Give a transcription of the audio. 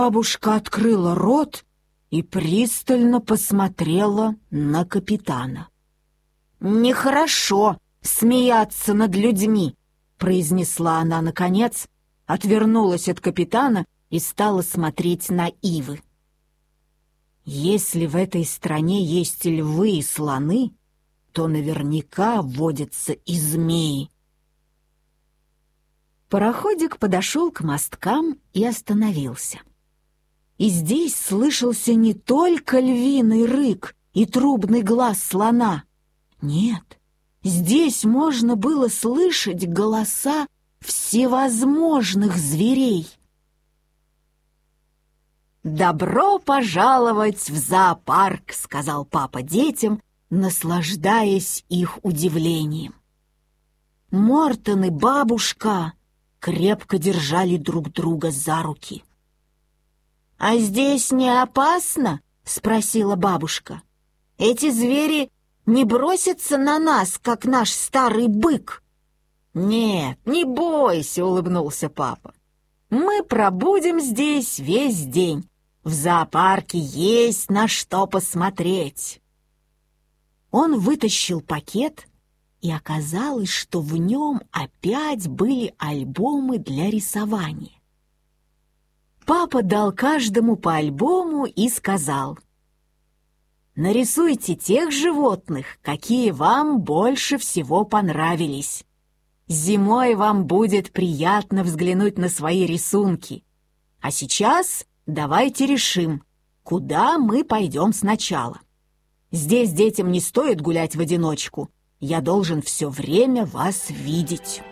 Бабушка открыла рот и пристально посмотрела на капитана. «Нехорошо смеяться над людьми», — произнесла она наконец, отвернулась от капитана и стала смотреть на ивы. «Если в этой стране есть львы и слоны, то наверняка водятся и змеи». Пароходик подошел к мосткам и остановился. И здесь слышался не только львиный рык и трубный глаз слона. Нет, здесь можно было слышать голоса всевозможных зверей. «Добро пожаловать в зоопарк», — сказал папа детям, наслаждаясь их удивлением. Мортон и бабушка крепко держали друг друга за руки. «А здесь не опасно?» — спросила бабушка. «Эти звери не бросятся на нас, как наш старый бык?» «Нет, не бойся», — улыбнулся папа. «Мы пробудем здесь весь день. В зоопарке есть на что посмотреть». Он вытащил пакет, и оказалось, что в нем опять были альбомы для рисования. Папа дал каждому по альбому и сказал: «Нарисуйте тех животных, какие вам больше всего понравились. Зимой вам будет приятно взглянуть на свои рисунки. А сейчас давайте решим, куда мы пойдем сначала. Здесь детям не стоит гулять в одиночку. Я должен все время вас видеть».